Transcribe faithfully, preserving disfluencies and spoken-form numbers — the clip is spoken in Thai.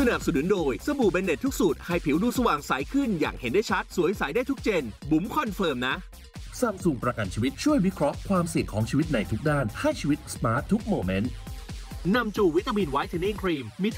นับสนุนโดยสบู่เบนเน็ตทุกสูตรให้ผิวดูสว่างใสขึ้นอย่างเห็นได้ชัดสวยใสได้ทุกเจนบุ๋มคอนเฟิร์มนะซัมซุงประกันชีวิตช่วยวิเคราะห์ความเสี่ยงของชีวิตในทุกด้านให้ชีวิตสมาร์ททุกโมเมนต์นำจูวิตามินไวท์เทนนิ่งครีมมี